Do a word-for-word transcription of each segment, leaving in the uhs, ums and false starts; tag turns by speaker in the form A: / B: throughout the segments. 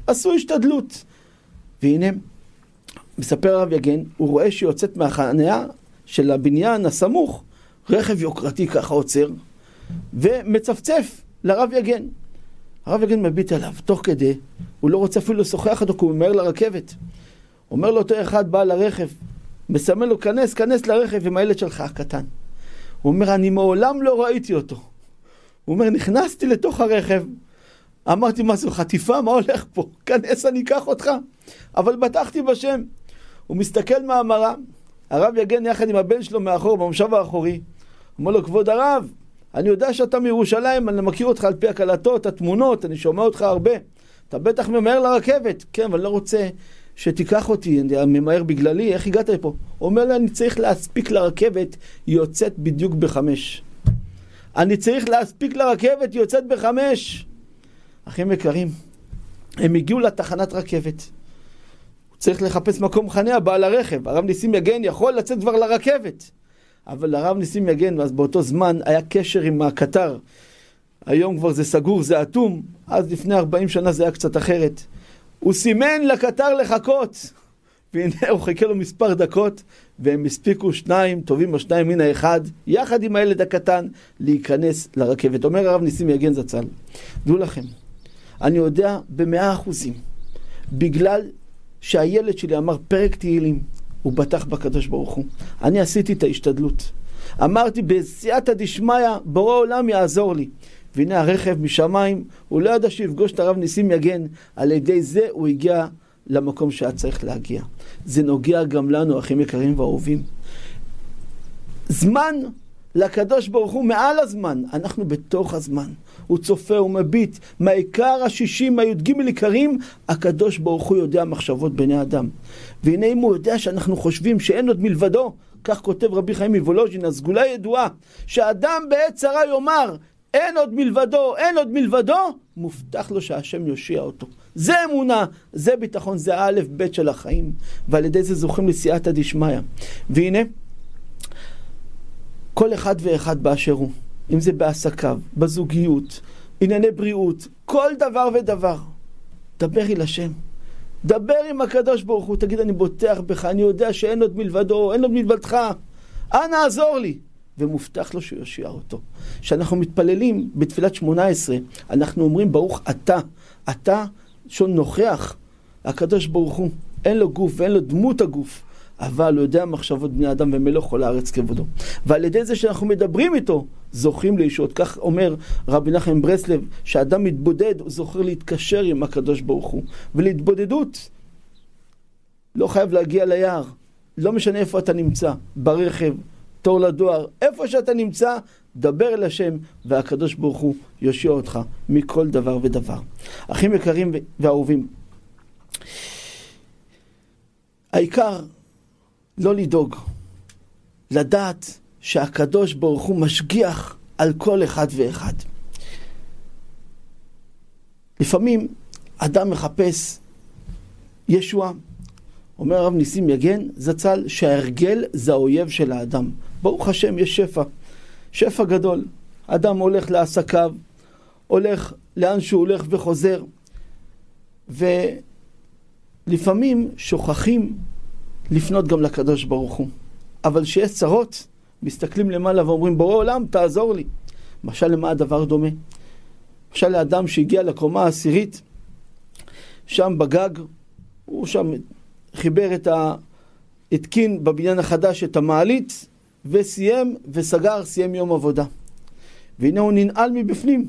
A: עשו השתדלות. והנה, מספר הרב יגן, הוא רואה שיוצאת מהחניה של הבניין הסמוך, רכב יוקרתי ככה עוצר, ומצפצף לרב יגן. הרב יגן מביט עליו, תוך כדי, הוא לא רוצה אפילו לשוחח אותו, כי הוא ממהר לרכבת. אומר לו אותו אחד, בא לרכב, מסמן לו, כנס, כנס לרכב עם הילד שלך הקטן. הוא אומר, אני מעולם לא ראיתי אותו. הוא אומר, נכנסתי לתוך הרכב, אמרתי, מה זו חטיפה? מה הולך פה? כנס, אני אקח אותך. אבל בטחתי בשם. הוא מסתכל מהמראה, הרב יגן יחד עם הבן שלו מאחור, במושב האחורי. אומר לו, כבוד הרב, אני יודע שאתה מירושלים, אני מכיר אותך על פי הקלטות, התמונות, אני שומע אותך הרבה. אתה בטח ממהר לרכבת. כן, אבל לא רוצה שתיקח אותי, אני ממהר בגללי, איך הגעת לפה? הוא אומר לי, אני צריך להספיק לרכבת, היא יוצאת בדיוק בחמש. אני צריך להספיק לרכבת, היא יוצאת בחמש. אחים יקרים, הם הגיעו לתחנת רכבת. הוא צריך לחפש מקום חניה, בעל הרכב. הרב ניסים יגן יכול לצאת כבר לרכבת. אבל הרב ניסים יגן, אז באותו זמן היה קשר עם הקטר. היום כבר זה סגור, זה אטום. אז לפני ארבעים שנה זה היה קצת אחרת. הוא סימן לקטר לחכות. והנה הוא חיכה לו מספר דקות, והם הספיקו שניים, טובים או שניים מן האחד, יחד עם הילד הקטן, להיכנס לרכבת. אומר הרב ניסים יגן זצ"ל, דעו לכם, אני יודע במאה אחוזים, בגלל שהילד שלי אמר פרק תהילים, הוא בטח בקדוש ברוך הוא. אני עשיתי את ההשתדלות. אמרתי, בסייעתא דשמיא, בורא עולם יעזור לי. והנה הרכב משמיים, הוא לא ידע שיפגוש את הרב ניסים יגן, על ידי זה הוא הגיע למקום שהיה צריך להגיע. זה נוגע גם לנו, אחים יקרים ואהובים. זמן לקדוש ברוך הוא מעל הזמן, אנחנו בתוך הזמן. הוא צופה, הוא מביט, מהעיקר השישים, מהי"ג עיקרים, הקדוש ברוך הוא יודע מחשבות בני אדם. והנה אם הוא יודע שאנחנו חושבים שאין עוד מלבדו, כך כותב רבי חיים מוולוז'ין, הסגולה ידועה, שאדם בעת צרה יאמר, אין עוד מלבדו, אין עוד מלבדו, מובטח לו שהשם יושיע אותו. זה אמונה, זה ביטחון, זה האלף בית של החיים, ועל ידי זה זוכים לסייעתא דשמיא. והנה, כל אחד ואחד באשר הוא, אם זה בעסקיו, בזוגיות, ענייני בריאות, כל דבר ודבר, דבר אל השם. דבר עם הקדוש ברוך הוא, תגיד, אני בוטח בך, אני יודע שאין עוד מלבדו, אין עוד מלבדך, אנא עזור לי. ומובטח לו שיושיע אותו. כשאנחנו מתפללים בתפילת שמונה עשרה, אנחנו אומרים ברוך אתה, אתה שון נוכח, הקדוש ברוך הוא, אין לו גוף ואין לו דמות הגוף, אבל הוא יודע מחשבות בני אדם ומלוך כל הארץ כבודו. ועל ידי זה שאנחנו מדברים איתו, זוכים לישועות. כך אומר רבי נחמן ברסלב, שאדם מתבודד, הוא זוכר להתקשר עם הקדוש ברוך הוא. ולהתבודדות, לא חייב להגיע ליער. לא משנה איפה אתה נמצא, ברכב, תור לדואר, איפה שאתה נמצא, דבר אל השם, והקדוש ברוך הוא יושיע אותך מכל דבר ודבר. אחים יקרים ואהובים, העיקר לא לדאוג, לדעת שהקדוש ברוך הוא משגיח על כל אחד ואחד. לפעמים אדם מחפש ישוע, אומר הרב ניסים יגן זצ"ל, שההרגל זה האויב של האדם. ברוך השם, יש שפע, שפע גדול. אדם הולך לעסקיו, הולך לאן שהוא הולך וחוזר, ולפעמים שוכחים לפנות גם לקדוש ברוך הוא. אבל שיש צרות, מסתכלים למעלה ואומרים, בורא עולם, תעזור לי. משל למה הדבר דומה? משל לאדם שהגיע לקומה העשירית, שם בגג, הוא שם חיבר את ה... התקין בבניין החדש את המעלית, וסיים וסגר, סיים יום עבודה. והנה הוא ננעל מבפנים.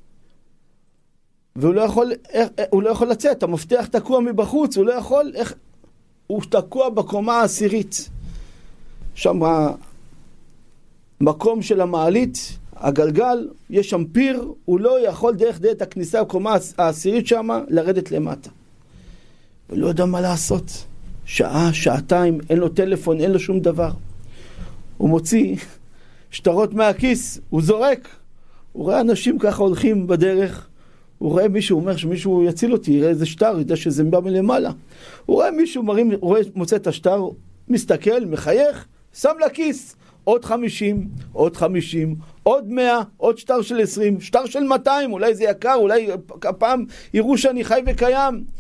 A: והוא לא יכול, הוא לא יכול לצאת, המפתח תקוע מבחוץ, הוא לא יכול, איך... הוא תקוע בקומה העשירית. שם המקום של המעלית, הגלגל, יש שם פיר, הוא לא יכול דרך דרך הכניסה לקומה העשירית שם, לרדת למטה. ולא יודע מה לעשות. שעה, שעתיים, אין לו טלפון, אין לו שום דבר. הוא מוציא שטרות מהכיס, הוא זורק. הוא רואה אנשים ככה הולכים בדרך, הוא רואה מישהו, הוא אומר שמישהו יציל אותי, יראה איזה שטר, ידע שזה בא מלמעלה. הוא רואה מישהו, מרים, הוא רואה, מוצא את השטר, מסתכל, מחייך, שם לכיס, עוד חמישים, עוד חמישים, עוד מאה, עוד שטר של עשרים, שטר של מאתיים, אולי זה יקר, אולי הפעם יראו שאני חי וקיים.